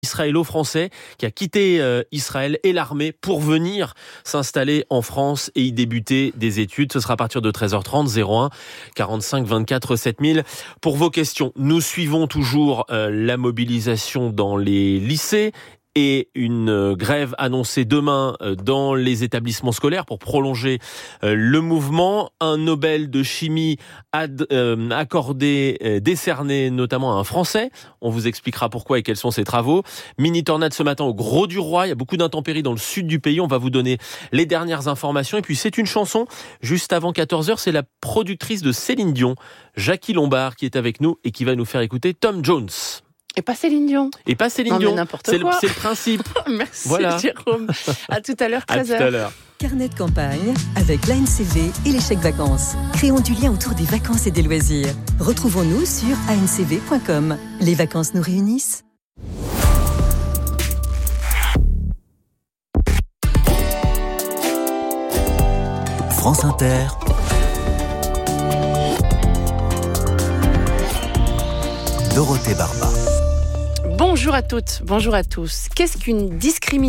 Israélo-français qui a quitté Israël et l'armée pour venir s'installer en France et y débuter des études. Ce sera à partir de 13h30, 01 45 24 7000. Pour vos questions, nous suivons toujours la mobilisation dans les lycées et une grève annoncée demain dans les établissements scolaires pour prolonger le mouvement. Un Nobel de chimie accordé, décerné notamment à un Français. On vous expliquera pourquoi et quels sont ses travaux. Mini tornade ce matin au Grau-du-Roi. Il y a beaucoup d'intempéries dans le sud du pays. On va vous donner les dernières informations. Et puis c'est une chanson juste avant 14h. C'est la productrice de Céline Dion, Jackie Lombard, qui est avec nous et qui va nous faire écouter Tom Jones. Et pas Céline Dion. Et pas Céline Dion. N'importe quoi. C'est le principe. Merci voilà. Jérôme. À tout à l'heure, 13h. À tout à l'heure. Carnet de campagne avec l'ANCV et les chèques vacances. Créons du lien autour des vacances et des loisirs. Retrouvons-nous sur ancv.com. Les vacances nous réunissent. France Inter. Dorothée Barba. Bonjour à toutes, bonjour à tous. Qu'est-ce qu'une discrimination ?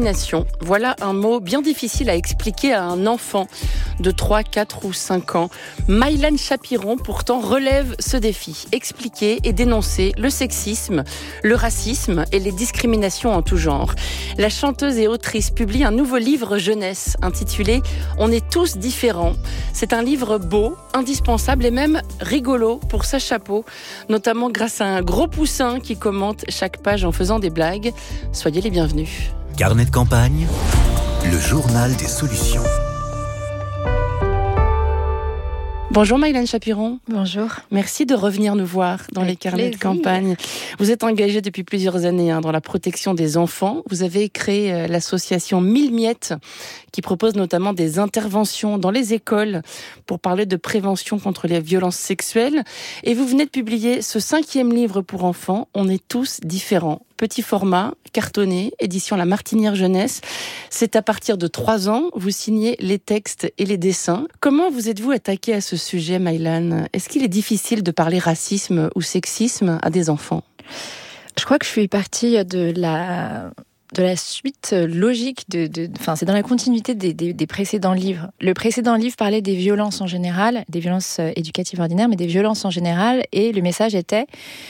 Voilà un mot bien difficile à expliquer à un enfant de 3, 4 ou 5 ans. Maïlène Chapiron, pourtant, relève ce défi. Expliquer et dénoncer le sexisme, le racisme et les discriminations en tout genre. La chanteuse et autrice publie un nouveau livre jeunesse intitulé « On est tous différents ». C'est un livre beau, indispensable et même rigolo pour sa chapeau, notamment grâce à un gros poussin qui commente chaque page en faisant des blagues. Soyez les bienvenus. Carnet de campagne, le journal des solutions. Bonjour Maïlène Chapiron. Bonjour. Merci de revenir nous voir dans les carnets de campagne. Vous êtes engagée depuis plusieurs années dans la protection des enfants. Vous avez créé l'association 1000 miettes qui propose notamment des interventions dans les écoles pour parler de prévention contre les violences sexuelles. Et vous venez de publier ce 5e livre pour enfants, On est tous différents. Petit format, cartonné, édition La Martinière Jeunesse. C'est à partir de 3 ans, vous signez les textes et les dessins. Comment vous êtes-vous attaquée à ce sujet, Maïlène ? Est-ce qu'il est difficile de parler racisme ou sexisme à des enfants ? Je crois que je suis partie de la suite logique c'est dans la continuité des précédents livres. Le précédent livre parlait des violences en général, des violences éducatives ordinaires, mais des violences en général, et le message était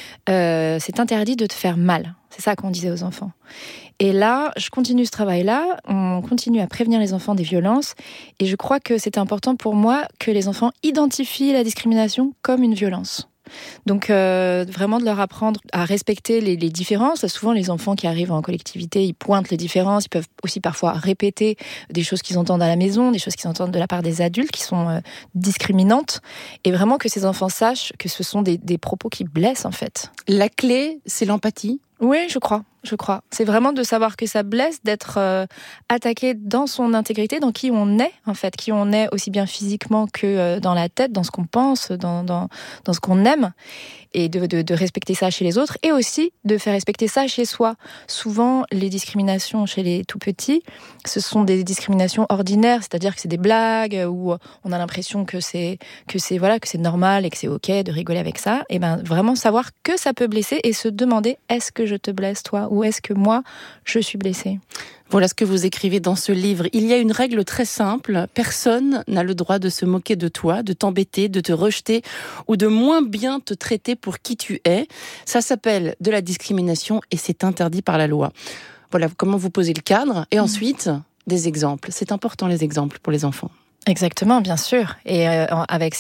c'est interdit de te faire mal. C'est ça qu'on disait aux enfants. Et là, je continue ce travail-là, on continue à prévenir les enfants des violences, et je crois que c'est important pour moi que les enfants identifient la discrimination comme une violence. Donc vraiment de leur apprendre à respecter les différences. Souvent les enfants qui arrivent en collectivité, ils pointent les différences, ils peuvent aussi parfois répéter des choses qu'ils entendent à la maison, des choses qu'ils entendent de la part des adultes qui sont discriminantes, et vraiment que ces enfants sachent que ce sont des propos qui blessent en fait. La clé, c'est l'empathie ? Oui, je crois. C'est vraiment de savoir que ça blesse d'être attaqué dans son intégrité, dans qui on est, en fait. Qui on est aussi bien physiquement que dans la tête, dans ce qu'on pense, dans ce qu'on aime. Et de respecter ça chez les autres. Et aussi de faire respecter ça chez soi. Souvent, les discriminations chez les tout-petits, ce sont des discriminations ordinaires. C'est-à-dire que c'est des blagues, où on a l'impression que c'est normal et que c'est OK de rigoler avec ça. Et ben vraiment savoir que ça peut blesser et se demander, est-ce que je te blesse, toi ? Ou est-ce que moi, je suis blessée ? Voilà ce que vous écrivez dans ce livre. Il y a une règle très simple. Personne n'a le droit de se moquer de toi, de t'embêter, de te rejeter ou de moins bien te traiter pour qui tu es. Ça s'appelle de la discrimination et c'est interdit par la loi. Voilà comment vous posez le cadre. Et ensuite, des exemples. C'est important les exemples pour les enfants. Exactement, bien sûr. Et avec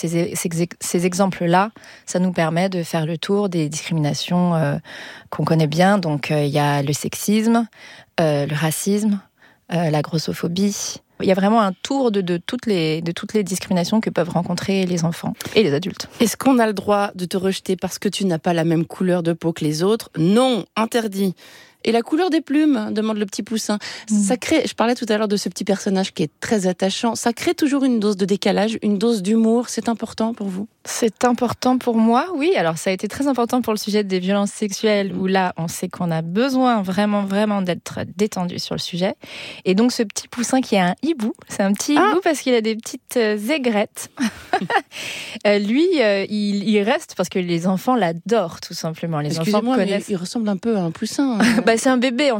ces exemples-là, ça nous permet de faire le tour des discriminations qu'on connaît bien. Donc, il y a le sexisme, le racisme, la grossophobie. Il y a vraiment un tour de toutes les discriminations que peuvent rencontrer les enfants et les adultes. Est-ce qu'on a le droit de te rejeter parce que tu n'as pas la même couleur de peau que les autres ? Non, interdit. Et la couleur des plumes, demande le petit poussin. Ça crée, je parlais tout à l'heure de ce petit personnage qui est très attachant, ça crée toujours une dose de décalage, une dose d'humour. C'est important pour vous ? C'est important pour moi, oui. Alors ça a été très important pour le sujet des violences sexuelles, où là, on sait qu'on a besoin vraiment, vraiment d'être détendu sur le sujet. Et donc ce petit poussin qui est un hibou, c'est un petit hibou parce qu'il a des petites aigrettes. Lui, il reste parce que les enfants l'adorent, tout simplement. Les enfants connaissent. Mais il ressemble un peu à un poussin. C'est un bébé,